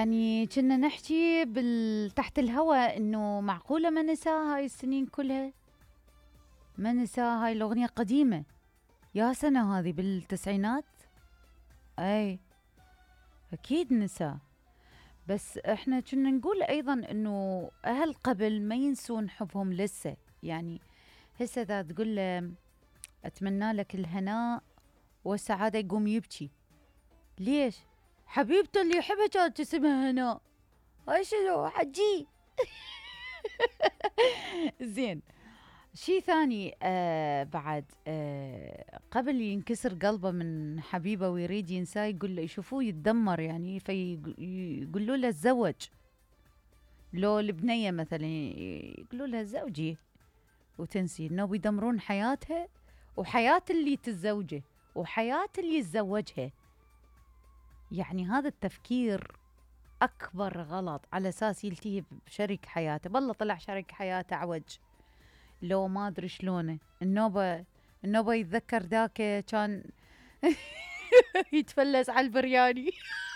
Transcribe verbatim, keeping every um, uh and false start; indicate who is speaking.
Speaker 1: يعني كنا نحكي بال... تحت الهواء انه معقولة ما نساها هاي السنين كلها. ما نساها هاي الأغنية قديمة. يا سنة هذه بالتسعينات. اي اكيد نسا. بس احنا كنا نقول ايضا انه اهل قبل ما ينسون حبهم لسه. يعني هسه اذا تقول له اتمنى لك الهناء والسعادة يقوم يبكي. ليش؟ حبيبته اللي يحبها كانت اسمها هناء. هاي شنو حجي. زين. شي ثاني آه بعد آه قبل ينكسر قلبه من حبيبه ويريد ينساه يقول له يشوفوه يتدمر يعني فيقولوا له تزوج. لو البنية مثلا يقولوا لها زوجي وتنسي انه بيدمرون حياتها وحياة اللي تتزوجه وحياة اللي يتزوجها. يعني هذا التفكير أكبر غلط على أساس يلتهي بشريك حياته. بالله طلع شريك حياته عوج. لو ما ادري شلونه النوبه النوبه يتذكر ذاك كان يتفلس على البرياني.